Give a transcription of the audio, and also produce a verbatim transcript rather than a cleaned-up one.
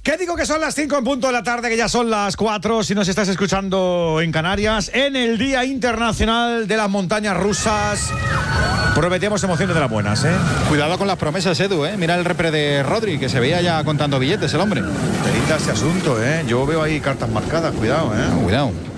¿Qué digo que son las cinco en punto de la tarde, que ya son las cuatro si nos estás escuchando en Canarias, en el Día Internacional de las Montañas Rusas? Prometemos emociones de las buenas, ¿eh? Cuidado con las promesas, Edu, ¿eh? Mira el repre de Rodri, que se veía ya contando billetes el hombre. Perita este asunto, ¿eh? Yo veo ahí cartas marcadas, cuidado, ¿eh? Cuidado.